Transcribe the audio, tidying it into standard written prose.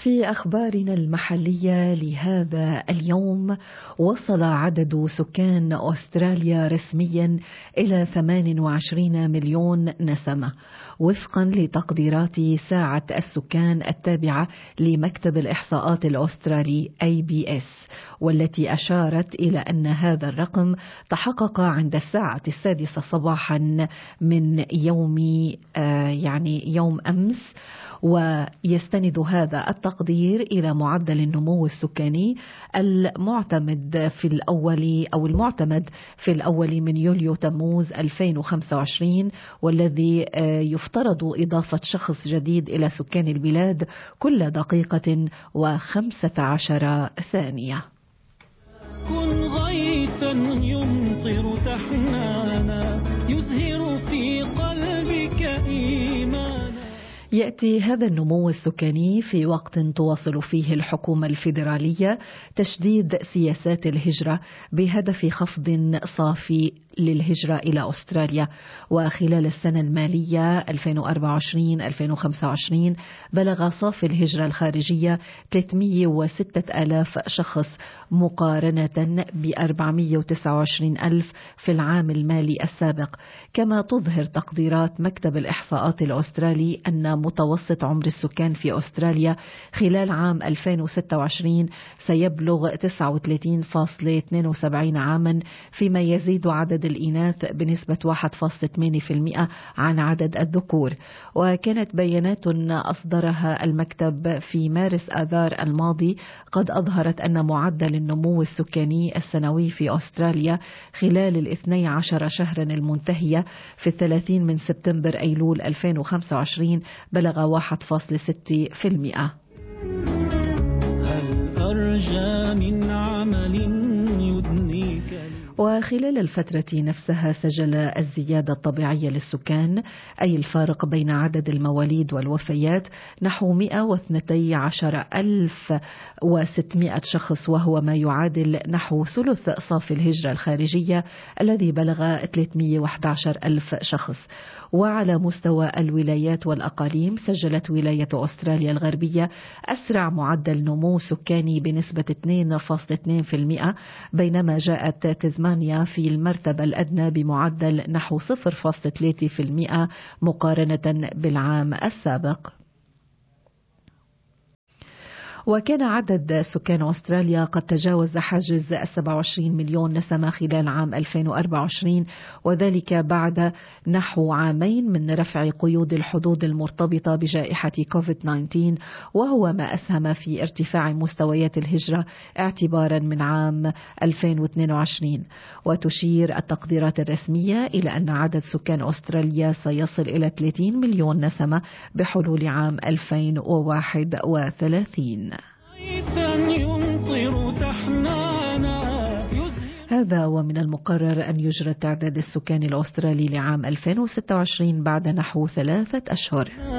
في أخبارنا المحلية لهذا اليوم، وصل عدد سكان أستراليا رسميا إلى 28 مليون نسمة وفقا لتقديرات ساعة السكان التابعة لمكتب الإحصاءات الأسترالي ABS، والتي أشارت إلى أن هذا الرقم تحقق عند الساعة 6 صباحا من يوم أمس. ويستند هذا التقدير إلى معدل النمو السكاني المعتمد في الأول من يوليو تموز 2025، والذي يفترض إضافة شخص جديد إلى سكان البلاد كل دقيقة و15 ثانية. كن غيثا يمطر تحنانا يزهر في قلبك إيمانا. يأتي هذا النمو السكاني في وقت تواصل فيه الحكومة الفيدرالية تشديد سياسات الهجرة بهدف خفض صافي للهجرة إلى أستراليا. وخلال السنة المالية 2024-2025 بلغ صافي الهجرة الخارجية 306,000 شخص مقارنة ب429,000 في العام المالي السابق. كما تظهر تقديرات مكتب الإحصاءات الأسترالي أن متوسط عمر السكان في أستراليا خلال عام 2026 سيبلغ 39.72 عاما، فيما يزيد عدد الإناث بنسبة 1.8% عن عدد الذكور. وكانت بيانات أصدرها المكتب في مارس آذار الماضي قد أظهرت أن معدل النمو السكاني السنوي في أستراليا خلال 12 شهرا المنتهية في 30 من سبتمبر أيلول 2025 بلغ 1.6%. هل أرجى من عمل يدنيك؟ وخلال الفترة نفسها سجل الزيادة الطبيعية للسكان، أي الفارق بين عدد المواليد والوفيات، نحو 112,600 شخص، وهو ما يعادل نحو ثلث صافي الهجرة الخارجية الذي بلغ 311,000 شخص. وعلى مستوى الولايات والأقاليم سجلت ولاية أستراليا الغربية أسرع معدل نمو سكاني بنسبة 2.2%، بينما جاءت تزمانيا في المرتبة الأدنى بمعدل نحو 0.3% مقارنة بالعام السابق. وكان عدد سكان أستراليا قد تجاوز حاجز 27 مليون نسمة خلال عام 2024، وذلك بعد نحو عامين من رفع قيود الحدود المرتبطة بجائحة كوفيد-19، وهو ما أسهم في ارتفاع مستويات الهجرة اعتبارا من عام 2022. وتشير التقديرات الرسمية إلى أن عدد سكان أستراليا سيصل إلى 30 مليون نسمة بحلول عام 2031. هذا ومن المقرر أن يجرى التعداد السكاني الأسترالي لعام 2026 بعد نحو 3 أشهر.